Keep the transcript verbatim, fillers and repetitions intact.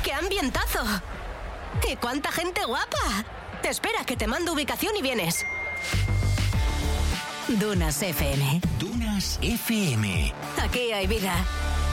¡Qué ambientazo! ¡Y cuánta gente guapa! Espera, que te mando ubicación y vienes. Dunas F M. Dunas F M. Aquí hay vida.